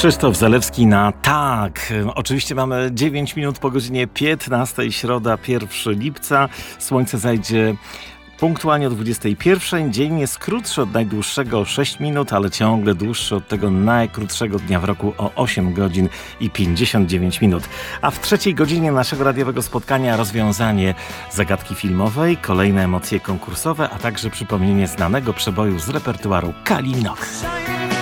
Krzysztof Zalewski na tak. Oczywiście mamy 9 minut po godzinie 15, środa 1 lipca. Słońce zajdzie punktualnie o 21. Dzień jest krótszy od najdłuższego o 6 minut, ale ciągle dłuższy od tego najkrótszego dnia w roku o 8 godzin i 59 minut. A w trzeciej godzinie naszego radiowego spotkania rozwiązanie zagadki filmowej, kolejne emocje konkursowe, a także przypomnienie znanego przeboju z repertuaru Kalinoch.